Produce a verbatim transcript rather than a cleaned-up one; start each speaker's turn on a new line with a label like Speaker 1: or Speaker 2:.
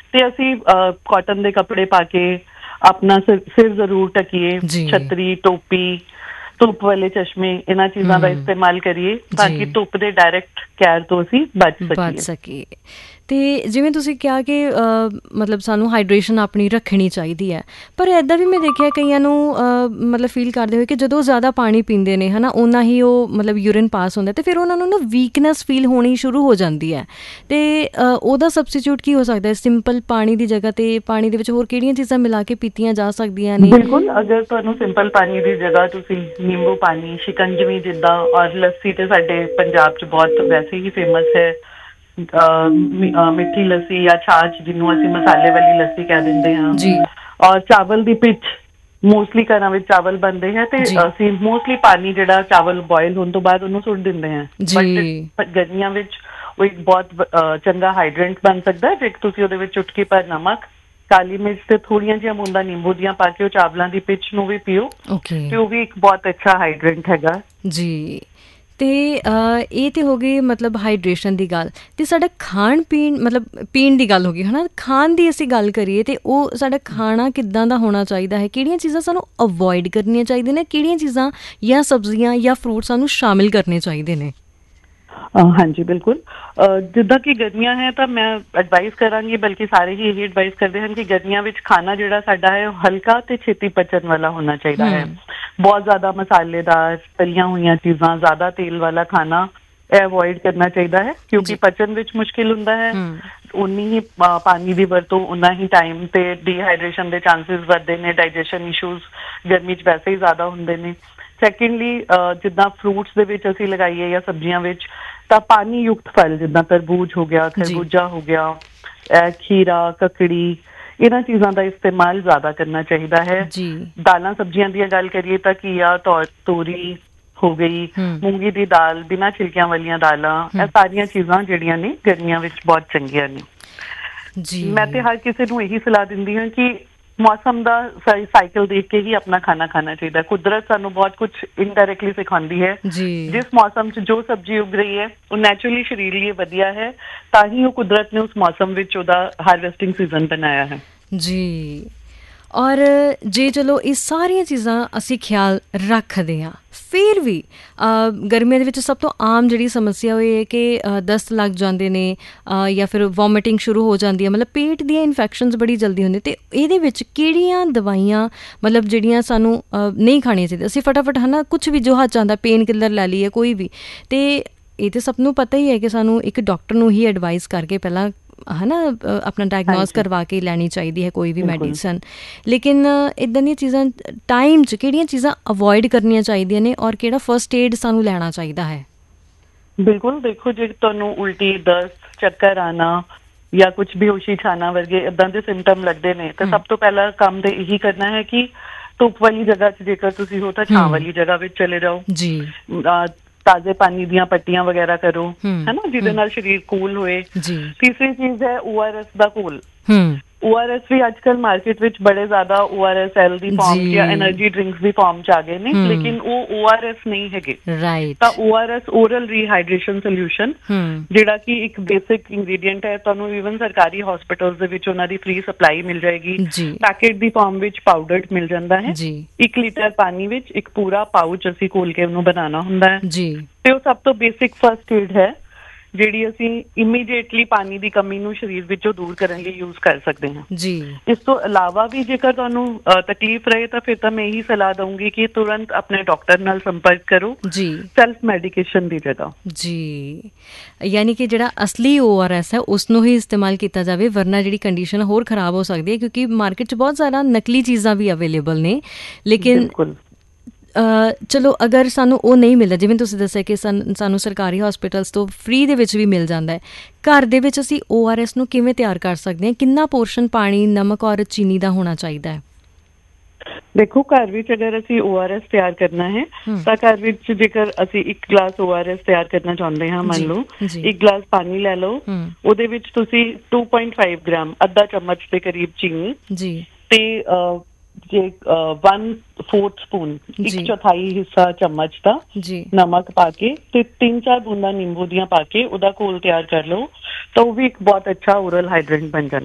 Speaker 1: ਤੇ ਅਸੀਂ ਕਾਟਨ ਦੇ ਕੱਪੜੇ ਪਾ ਕੇ ਆਪਣਾ ਸਿਰ ਸਿਰ ਜ਼ਰੂਰ ਢੱਕੀਏ, ਛਤਰੀ, ਟੋਪੀ, ਧੁੱਪ ਵਾਲੇ ਚਸ਼ਮੇ, ਇਹਨਾਂ ਚੀਜ਼ਾਂ ਦਾ ਇਸਤੇਮਾਲ ਕਰੀਏ ਤਾਂ ਕਿ ਧੁੱਪ ਦੇ ਡਾਇਰੈਕਟ ਕਹਿਰ ਤੋਂ ਅਸੀਂ ਬਚ
Speaker 2: ਬਚ ਸਕੀਏ। ਅਤੇ ਜਿਵੇਂ ਤੁਸੀਂ ਕਿਹਾ ਕਿ ਮਤਲਬ ਸਾਨੂੰ ਹਾਈਡਰੇਸ਼ਨ ਆਪਣੀ ਰੱਖਣੀ ਚਾਹੀਦੀ ਹੈ, ਪਰ ਇੱਦਾਂ ਵੀ ਮੈਂ ਦੇਖਿਆ ਕਈਆਂ ਨੂੰ ਮਤਲਬ ਫੀਲ ਕਰਦੇ ਹੋਏ ਕਿ ਜਦੋਂ ਜ਼ਿਆਦਾ ਪਾਣੀ ਪੀਂਦੇ ਨੇ ਹੈ ਨਾ, ਓਨਾ ਹੀ ਉਹ ਮਤਲਬ ਯੂਰਿਨ ਪਾਸ ਹੁੰਦਾ ਅਤੇ ਫਿਰ ਉਹਨਾਂ ਨੂੰ ਨਾ ਵੀਕਨੈਸ ਫੀਲ ਹੋਣੀ ਸ਼ੁਰੂ ਹੋ ਜਾਂਦੀ ਹੈ। ਅਤੇ ਉਹਦਾ ਸਬਸਟੀਟਿਊਟ ਕੀ ਹੋ ਸਕਦਾ ਹੈ? ਸਿੰਪਲ ਪਾਣੀ ਦੀ ਜਗ੍ਹਾ 'ਤੇ ਪਾਣੀ ਦੇ ਵਿੱਚ ਹੋਰ ਕਿਹੜੀਆਂ ਚੀਜ਼ਾਂ ਮਿਲਾ ਕੇ ਪੀਤੀਆਂ ਜਾ ਸਕਦੀਆਂ ਨੇ?
Speaker 1: ਬਿਲਕੁਲ, ਅਗਰ ਤੁਹਾਨੂੰ ਸਿੰਪਲ ਪਾਣੀ ਦੀ ਜਗ੍ਹਾ ਤੁਸੀਂ ਨਿੰਬੂ ਪਾਣੀ, ਸ਼ਿਕੰਜਵੀ ਜਿੱਦਾਂ, ਔਰ ਲੱਸੀ ਤੇ ਸਾਡੇ ਪੰਜਾਬ 'ਚ ਬਹੁਤ ਵੈਸੇ ਹੀ ਫੇਮਸ ਹੈ, ਮਿੱਠੀ ਲੱਸੀ ਜਾਂ ਛਾਛ ਜਿਹਨੂੰ ਅਸੀਂ ਮਸਾਲੇ ਵਾਲੀ ਲੱਸੀ ਕਹਿ ਦਿੰਦੇ ਹਾਂ, ਔਰ ਚਾਵਲ ਦੀ ਪਿੱਠ, ਮੋਸਟਲੀ ਘਰਾਂ ਵਿੱਚ ਚਾਵਲ ਬਣਦੇ ਹੈ ਤੇ ਅਸੀਂ ਮੋਸਟਲੀ ਪਾਣੀ ਜਿਹੜਾ ਚਾਵਲ ਬੋਇਲ ਹੋਣ ਤੋਂ ਬਾਅਦ ਉਹਨੂੰ ਸੁੱਟ ਦਿੰਦੇ ਹਾਂ, ਬਟ ਗਰਮੀਆਂ ਵਿੱਚ ਉਹ ਇੱਕ ਬਹੁਤ ਚੰਗਾ ਹਾਈਡਰੈਂਟ ਬਣ ਸਕਦਾ ਜੇ ਤੁਸੀਂ ਉਹਦੇ ਵਿੱਚ ਚੁਟਕੀ ਭਰ ਨਮਕ, ਕਾਲੀ ਮਿਰਚ ਤੇ ਥੋੜੀਆਂ ਜਿਹੀਆਂ ਬੂੰਦਾਂ ਨਿੰਬੂ ਦੀਆਂ ਪਾ ਕੇ ਉਹ ਚਾਵਲਾਂ ਦੀ ਪਿੱਚ ਨੂੰ ਵੀ ਪੀਓ ਤੇ ਉਹ ਵੀ ਇੱਕ ਬਹੁਤ ਅੱਛਾ ਹਾਈਡਰੈਂਟ ਹੈਗਾ ਜੀ।
Speaker 2: ਅਤੇ ਇਹ ਤਾਂ ਹੋ ਗਈ ਮਤਲਬ ਹਾਈਡਰੇਸ਼ਨ ਦੀ ਗੱਲ, ਅਤੇ ਸਾਡਾ ਖਾਣ ਪੀਣ ਮਤਲਬ ਪੀਣ ਦੀ ਗੱਲ ਹੋ ਗਈ ਹੈ ਨਾ। ਖਾਣ ਦੀ ਅਸੀਂ ਗੱਲ ਕਰੀਏ ਤਾਂ ਉਹ ਸਾਡਾ ਖਾਣਾ ਕਿੱਦਾਂ ਦਾ ਹੋਣਾ ਚਾਹੀਦਾ ਹੈ? ਕਿਹੜੀਆਂ ਚੀਜ਼ਾਂ ਸਾਨੂੰ ਅਵੋਇਡ ਕਰਨੀਆਂ ਚਾਹੀਦੀਆਂ ਨੇ, ਕਿਹੜੀਆਂ ਚੀਜ਼ਾਂ ਜਾਂ ਸਬਜ਼ੀਆਂ ਜਾਂ ਫਰੂਟ ਸਾਨੂੰ ਸ਼ਾਮਿਲ ਕਰਨੇ ਚਾਹੀਦੇ ਨੇ?
Speaker 1: ਹਾਂਜੀ ਬਿਲਕੁਲ, ਜਿੱਦਾਂ ਕਿ ਗਰਮੀਆਂ ਹੈ ਤਾਂ ਮੈਂ ਐਡਵਾਈਸ ਕਰਾਂਗੀ, ਬਲਕਿ ਸਾਰੇ ਹੀ ਇਹੀ ਐਡਵਾਈਸ ਕਰਦੇ ਹਨ ਕਿ ਗਰਮੀਆਂ ਵਿੱਚ ਖਾਣਾ ਜਿਹੜਾ ਸਾਡਾ ਹੈ ਉਹ ਹਲਕਾ ਤੇ ਛੇਤੀ ਪਚਣ ਵਾਲਾ ਹੋਣਾ ਚਾਹੀਦਾ ਹੈ। ਬਹੁਤ ਜ਼ਿਆਦਾ ਮਸਾਲੇਦਾਰ, ਤਲੀਆਂ ਹੋਈਆਂ ਚੀਜ਼ਾਂ, ਜ਼ਿਆਦਾ ਤੇਲ ਵਾਲਾ ਖਾਣਾ ਇਹ ਅਵੋਇਡ ਕਰਨਾ ਚਾਹੀਦਾ ਹੈ ਕਿਉਂਕਿ ਪਚਣ ਵਿੱਚ ਮੁਸ਼ਕਿਲ ਹੁੰਦਾ ਹੈ। ਉਨੀ ਹੀ ਪਾਣੀ ਦੀ ਵਰਤੋਂ, ਉਨਾ ਹੀ ਟਾਈਮ, ਤੇ ਡੀਹਾਈਡਰੇਸ਼ਨ ਦੇ ਚਾਂਸਿਸ ਵੱਧਦੇ ਨੇ, ਡਾਈਜੈਸ਼ਨ ਇਸ਼ੂਜ਼ ਗਰਮੀ 'ਚ ਵੈਸੇ ਹੀ ਜ਼ਿਆਦਾ ਹੁੰਦੇ ਨੇ। ਸੈਕਿੰਡਲੀ, ਜਿੱਦਾਂ ਫਰੂਟਸ ਦੇ ਵਿੱਚ ਅਸੀਂ ਲਗਾਈਏ ਜਾਂ ਸਬਜ਼ੀਆਂ ਵਿੱਚ ਤਾਂ ਪਾਣੀ ਯੁਕਤ ਫਲ ਜਿੱਦਾਂ ਤਰਬੂਜ ਹੋ ਗਿਆ, ਖਰਬੂਜਾ ਹੋ ਗਿਆ, ਖੀਰਾ, ਕੱਕੜੀ, ਇਹਨਾਂ ਚੀਜ਼ਾਂ ਦਾ ਇਸਤੇਮਾਲ ਜ਼ਿਆਦਾ ਕਰਨਾ ਚਾਹੀਦਾ ਹੈ। ਦਾਲਾਂ ਸਬਜ਼ੀਆਂ ਦੀਆਂ ਗੱਲ ਕਰੀਏ ਤਾਂ ਘੀਆ, ਤੋਰੀ ਹੋ ਗਈ, ਮੂੰਗੀ ਦੀ ਦਾਲ, ਬਿਨਾਂ ਛਿਲਕਿਆਂ ਵਾਲੀਆਂ ਦਾਲਾਂ, ਇਹ ਸਾਰੀਆਂ ਚੀਜ਼ਾਂ ਜਿਹੜੀਆਂ ਨੇ ਗਰਮੀਆਂ ਵਿੱਚ ਬਹੁਤ ਚੰਗੀਆਂ ਨੇ। ਮੈਂ ਤੇ ਹਰ ਕਿਸੇ ਨੂੰ ਇਹੀ ਸਲਾਹ ਦਿੰਦੀ ਹਾਂ ਕਿ ਮੌਸਮ ਦਾ ਸਹੀ ਸਾਈਕਲ ਦੇਖ ਕੇ ਹੀ ਆਪਣਾ ਖਾਣਾ ਖਾਣਾ ਚਾਹੀਦਾ। ਕੁਦਰਤ ਸਾਨੂੰ ਬਹੁਤ ਕੁਝ ਇਨਡਾਇਰੈਕਟਲੀ ਸਿਖਾਉਂਦੀ ਹੈ। ਜਿਸ ਮੌਸਮ 'ਚ ਜੋ ਸਬਜ਼ੀ ਉਗ ਰਹੀ ਹੈ ਉਹ ਨੈਚੁਰਲੀ ਸਰੀਰ ਲਈ ਵਧੀਆ ਹੈ, ਤਾਂ ਹੀ ਉਹ ਕੁਦਰਤ ਨੇ ਉਸ ਮੌਸਮ ਵਿੱਚ ਉਹਦਾ ਹਾਰਵੈਸਟਿੰਗ ਸੀਜ਼ਨ ਬਣਾਇਆ ਹੈ ਜੀ।
Speaker 2: ਔਰ ਜੇ ਚਲੋ ਇਹ ਸਾਰੀਆਂ ਚੀਜ਼ਾਂ ਅਸੀਂ ਖਿਆਲ ਰੱਖਦੇ ਹਾਂ, ਫਿਰ ਵੀ ਗਰਮੀਆਂ ਦੇ ਵਿੱਚ ਸਭ ਤੋਂ ਆਮ ਜਿਹੜੀ ਸਮੱਸਿਆ ਉਹ ਇਹ ਹੈ ਕਿ ਦਸਤ ਲੱਗ ਜਾਂਦੇ ਨੇ ਜਾਂ ਫਿਰ ਵੋਮਿਟਿੰਗ ਸ਼ੁਰੂ ਹੋ ਜਾਂਦੀ ਹੈ, ਮਤਲਬ ਪੇਟ ਦੀਆਂ ਇਨਫੈਕਸ਼ਨਸ ਬੜੀ ਜਲਦੀ ਹੁੰਦੀਆਂ। ਅਤੇ ਇਹਦੇ ਵਿੱਚ ਕਿਹੜੀਆਂ ਦਵਾਈਆਂ ਮਤਲਬ ਜਿਹੜੀਆਂ ਸਾਨੂੰ ਨਹੀਂ ਖਾਣੀਆਂ ਚਾਹੀਦੀਆਂ? ਅਸੀਂ ਫਟਾਫਟ ਹੈ ਨਾ ਕੁਛ ਵੀ ਜੋ ਹੱਥ 'ਚ ਆਉਂਦਾ, ਪੇਨ ਕਿਲਰ ਲੈ ਲਈਏ ਕੋਈ ਵੀ, ਅਤੇ ਇਹ ਤਾਂ ਸਭ ਨੂੰ ਪਤਾ ਹੀ ਹੈ ਕਿ ਸਾਨੂੰ ਇੱਕ ਡਾਕਟਰ ਨੂੰ ਹੀ ਐਡਵਾਈਸ ਕਰਕੇ ਪਹਿਲਾਂ ਹੈ ਨਾ ਆਪਣਾ ਡਾਇਗਨੋਸ ਕਰਵਾ ਕੇ ਲੈਣੀ ਚਾਹੀਦੀ ਹੈ ਕੋਈ ਵੀ ਮੈਡੀਸਨ। ਲੇਕਿਨ ਇੱਦਾਂ ਦੀਆਂ ਚੀਜ਼ਾਂ ਟਾਈਮ 'ਚ ਕਿਹੜੀਆਂ ਚੀਜ਼ਾਂ ਅਵੋਇਡ ਕਰਨੀਆਂ ਚਾਹੀਦੀਆਂ ਨੇ ਔਰ ਕਿਹੜਾ ਫਸਟ ਏਡ ਸਾਨੂੰ ਲੈਣਾ ਚਾਹੀਦਾ ਹੈ?
Speaker 1: ਬਿਲਕੁਲ, ਦੇਖੋ ਜੇ ਤੁਹਾਨੂੰ ਉਲਟੀ, ਦਸਤ, ਚੱਕਰ ਆਉਣਾ ਜਾਂ ਕੁਛ ਬੇਹੋਸ਼ੀ ਛਾਣਾ ਵਰਗੇ ਇੱਦਾਂ ਦੇ ਸਿੰਪਟਮ ਲੱਗਦੇ ਨੇ ਤਾਂ ਸਭ ਤੋਂ ਪਹਿਲਾਂ ਕੰਮ ਤਾਂ ਇਹੀ ਕਰਨਾ ਹੈ ਕਿ ਧੁੱਪ ਵਾਲੀ ਜਗ੍ਹਾ 'ਚ ਜੇਕਰ ਤੁਸੀਂ ਹੋ ਤਾਂ ਛਾਂ ਵਾਲੀ ਜਗ੍ਹਾ ਵਿੱਚ ਚਲੇ ਜਾਓ ਜੀ। ਤਾਜ਼ੇ ਪਾਣੀ ਦੀਆਂ ਪੱਟੀਆਂ ਵਗੈਰਾ ਕਰੋ ਹੈ ਨਾ, ਜਿਹਦੇ ਨਾਲ ਸਰੀਰ ਕੂਲ ਹੋਏ। ਤੀਸਰੀ ਚੀਜ਼ ਹੈ ਓ ਆਰ ਐਸ ਦਾ ਘੋਲ। ਓ ਆਰ ਐਸ ਵੀ ਅੱਜ ਕੱਲ੍ਹ ਮਾਰਕੀਟ ਵਿੱਚ ਬੜੇ ਜ਼ਿਆਦਾ ਓ ਆਰ ਐਸ ਐਲ ਦੀ ਫਾਰਮ ਜਾਂ ਐਨਰਜੀ ਡਰਿੰਕਸ ਦੀ ਫਾਰਮ 'ਚ ਆ ਗਏ ਨੇ, ਲੇਕਿਨ ਉਹ ਓ ਆਰ ਐਸ ਨਹੀਂ ਹੈਗੇ। ਤਾਂ O R S oral ਰੀਹਾਈਡਰੇਸ਼ਨ solution, ਜਿਹੜਾ ਕਿ ਇੱਕ ਬੇਸਿਕ ਇੰਗਰੀਡੀਐਂਟ ਹੈ, ਤੁਹਾਨੂੰ ਈਵਨ ਸਰਕਾਰੀ ਹਸਪੀਟਲ ਦੇ ਵਿੱਚ ਉਹਨਾਂ ਦੀ ਫ੍ਰੀ ਸਪਲਾਈ ਮਿਲ ਜਾਏਗੀ। ਪੈਕੇਟ ਦੀ ਫਾਰਮ ਵਿੱਚ ਪਾਊਡਰ ਮਿਲ ਜਾਂਦਾ ਹੈ। ਇੱਕ ਲੀਟਰ ਪਾਣੀ ਵਿੱਚ ਇੱਕ ਪੂਰਾ ਪਾਊਚ ਅਸੀਂ ਘੋਲ ਕੇ ਉਹਨੂੰ ਬਣਾਉਣਾ ਹੁੰਦਾ ਹੈ ਤੇ ਉਹ ਸਭ ਤੋਂ ਬੇਸਿਕ ਫਸਟ ਏਡ ਹੈ ਜਿਹੜੀ ਅਸੀਂ ਇਮੀਡੀਏਟਲੀ ਪਾਣੀ ਦੀ ਕਮੀ ਨੂੰ ਸਰੀਰ ਵਿੱਚੋਂ ਦੂਰ ਕਰਨ ਲਈ ਯੂਜ਼ ਕਰ ਸਕਦੇ ਹਾਂ ਜੀ। ਇਸ ਤੋਂ ਇਲਾਵਾ ਵੀ ਜੇਕਰ ਤੁਹਾਨੂੰ ਤਕਲੀਫ ਰਹੇ ਤਾਂ ਫਿਰ ਤਾਂ ਮੈਂ ਇਹੀ ਸਲਾਹ ਦਊਂਗੀ ਕਿ ਤੁਰੰਤ ਆਪਣੇ ਡਾਕਟਰ ਨਾਲ ਸੰਪਰਕ ਕਰੋ ਜੀ, ਸੈਲਫ ਮੈਡੀਕੇਸ਼ਨ ਦੀ ਜਗ੍ਹਾ ਜੀ। ਯਾਨੀ ਕਿ ਜਿਹੜਾ ਅਸਲੀ ਓ ਆਰ ਐਸ ਹੈ ਉਸ ਨੂੰ ਹੀ ਇਸਤੇਮਾਲ ਕੀਤਾ ਜਾਵੇ, ਵਰਨਾ ਜਿਹੜੀ ਕੰਡੀਸ਼ਨ ਹੋਰ ਖਰਾਬ ਹੋ ਸਕਦੀ ਹੈ ਕਿਉਂਕਿ ਮਾਰਕੀਟ 'ਚ ਬਹੁਤ ਸਾਰਾ ਨਕਲੀ ਚੀਜ਼ਾਂ ਵੀ ਅਵੇਲੇਬਲ ਨੇ। ਲੇਕਿਨ ਚਲੋ ਅਗਰ ਸਾਨੂੰ ਉਹ ਨਹੀਂ ਮਿਲਦਾ, ਜਿਵੇਂ ਤੁਸੀਂ ਦੱਸਿਆ ਕਿ ਸਾਨੂੰ ਸਾਨੂੰ ਸਰਕਾਰੀ ਹੋਸਪੀਟਲਸ ਤੋਂ ਫ੍ਰੀ ਦੇ ਵਿੱਚ ਵੀ ਮਿਲ ਜਾਂਦਾ ਹੈ, ਘਰ ਦੇ ਵਿੱਚ ਅਸੀਂ ਓ ਆਰ ਐਸ ਨੂੰ ਕਿਵੇਂ ਤਿਆਰ ਕਰ ਸਕਦੇ ਹਾਂ? ਕਿੰਨਾ ਪੋਰਸ਼ਨ ਪਾਣੀ, ਨਮਕ ਔਰ ਚੀਨੀ ਦਾ ਹੋਣਾ ਚਾਹੀਦਾ ਹੈ? ਦੇਖੋ, ਘਰ ਵਿੱਚ ਅਗਰ ਅਸੀਂ ਓ ਆਰ ਐਸ ਤਿਆਰ ਕਰਨਾ ਹੈ ਤਾਂ ਘਰ ਵਿੱਚ ਜੇਕਰ ਅਸੀਂ ਇੱਕ ਗਲਾਸ ਓ ਆਰ ਐਸ ਤਿਆਰ ਕਰਨਾ ਚਾਹੁੰਦੇ ਹਾਂ, ਮੰਨ ਲਓ ਇੱਕ ਗਲਾਸ ਪਾਣੀ ਲੈ ਲਓ, ਉਹਦੇ ਵਿੱਚ ਤੁਸੀਂ ਟੂ ਪੁਆਇੰਟ ਫਾਈਵ ਗ੍ਰਾਮ, ਅੱਧਾ ਚਮਚ ਦੇ ਕਰੀਬ ਚੀਨੀ ਜੀ, ਤੇ ਜੇ ਵਨ ਫੋਰਥ ਸਪੂਨ, ਇੱਕ ਚੌਥਾਈ ਹਿੱਸਾ ਚਮਚ ਦਾ ਨਮਕ ਪਾ ਕੇ ਤੇ ਤਿੰਨ ਚਾਰ ਬੂੰਦਾਂ ਨਿੰਬੂ ਦੀਆਂ ਪਾ ਕੇ ਉਹਦਾ ਘੋਲ ਤਿਆਰ ਕਰ ਲਓ ਤਾਂ ਉਹ ਵੀ ਇੱਕ ਬਹੁਤ ਅੱਛਾ ਓਰਲ ਹਾਈਡਰੈਂਟ ਬਣ ਜਾਂਦਾ।